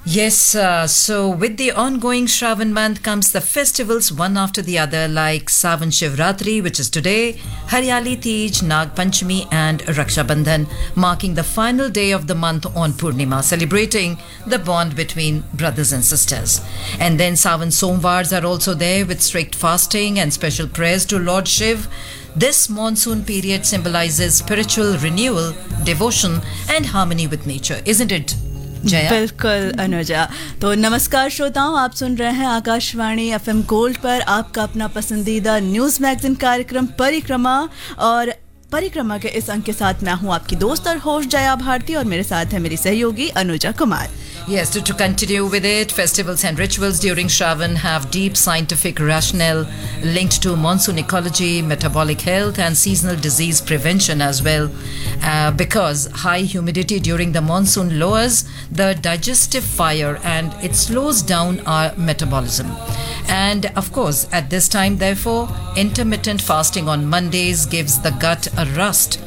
Yes, so with the ongoing Shravan month comes the festivals one after the other like Savan Shivratri, which is today, Haryali Teej, Nag Panchami and Raksha Bandhan, marking the final day of the month on Purnima, celebrating the bond between brothers and sisters. And then Savan Somvars are also there with strict fasting and special prayers to Lord Shiv. This monsoon period symbolizes spiritual renewal, devotion and harmony with nature, isn't it? Jaya? बिल्कुल अनुजा। तो नमस्कार श्रोताओं, आप सुन रहे हैं Akashvani FM gold पर आपका अपना पसंदीदा न्यूज मैगजीन कार्यक्रम परिक्रमा। और परिक्रमा के इस अंक के साथ मैं हूं आपकी दोस्त और होस्ट जया भारती और मेरे साथ है मेरी सहयोगी Anuja Kumar. Yes, to continue with it, festivals and rituals during Shravan have deep scientific rationale linked to monsoon ecology, metabolic health and seasonal disease prevention as well, because high humidity during the monsoon lowers the digestive fire and it slows down our metabolism. And of course, at this time, therefore, intermittent fasting on Mondays gives the gut a rest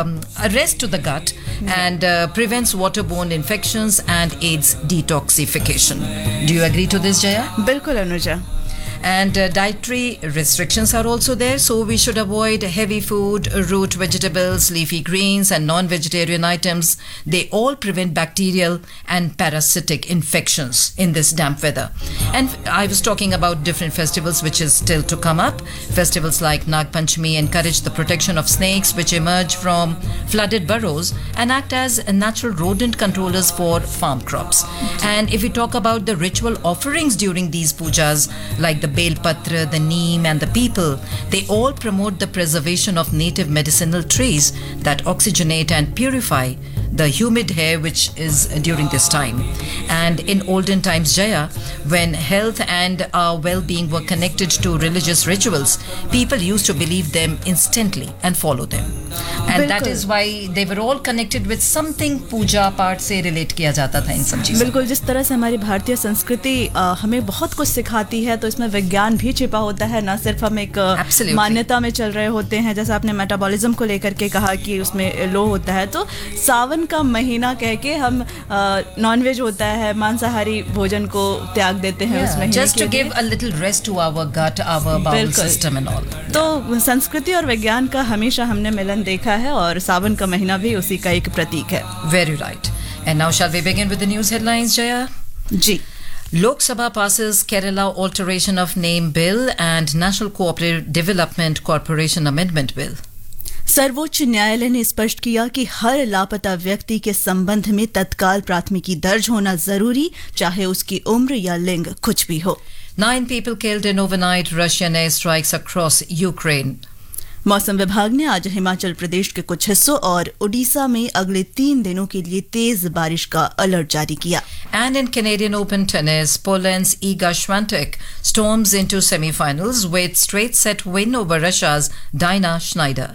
to the gut and prevents waterborne infections and aids detoxification. Do you agree to this, Jaya? बिल्कुल Anuja. And dietary restrictions are also there, so we should avoid heavy food, root vegetables, leafy greens and non-vegetarian items. They all prevent bacterial and parasitic infections in this damp weather. And I was talking about different festivals which is still to come up. Festivals like Nag Panchami encourage the protection of snakes which emerge from flooded burrows and act as natural rodent controllers for farm crops. And if we talk about the ritual offerings during these pujas, like the Bel Patra, the Neem and the People, they all promote the preservation of native medicinal trees that oxygenate and purify the humid air which is during this time. And in olden times, Jaya, when health and our well-being were connected to religious rituals, people used to believe them instantly and follow them. And that is why they were all connected with something puja part से relate किया जाता था इन सब चीज़ों। बिल्कुल, जिस तरह से हमारी भारतीय संस्कृति हमें बहुत कुछ सिखाती है, तो इसमें विज्ञान भी छिपा होता है, ना सिर्फ हम एक मान्यता में चल रहे होते हैं। जैसे आपने मेटाबॉलिज्म को लेकर के कहा कि उसमें लो होता है, तो सावन का महीना कह के हम नॉनवेज होता है, मांसाहारी भोजन को त्याग देते हैं उस महीने के लिए, just to give a little rest to our gut, our bowel system and all. तो संस्कृति और विज्ञान का हमेशा हमने मिलन देखा है और सावन का महीना भी उसी का एक प्रतीक है। Very right. And now shall we begin with the news headlines, Jaya? Ji. Lok Sabha passes Kerala Alteration of Name Bill and National Cooperative Development Corporation Amendment Bill. सर्वोच्च न्यायालय ने स्पष्ट किया कि हर लापता व्यक्ति के संबंध में तत्काल प्राथमिकी दर्ज होना जरूरी, चाहे उसकी उम्र या लिंग कुछ भी हो। 9 people killed in overnight Russian airstrikes across Ukraine. मौसम विभाग ने आज हिमाचल प्रदेश के कुछ हिस्सों और ओडिशा में अगले 3 दिनों के लिए तेज बारिश का अलर्ट जारी किया। And in Canadian Open tennis, Poland's Iga Świątek storms into semi-finals with straight set win over Russia's Dina Schneider.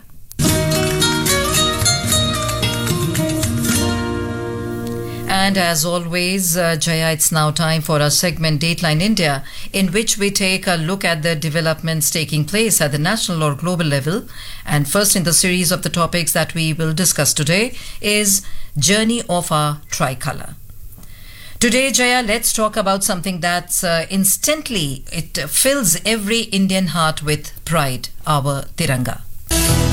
And as always, Jaya, it's now time for our segment Dateline India, in which we take a look at the developments taking place at the national or global level. And first in the series of the topics that we will discuss today is Journey of our Tricolour. Today, Jaya, let's talk about something that's instantly, it fills every Indian heart with pride, our Tiranga.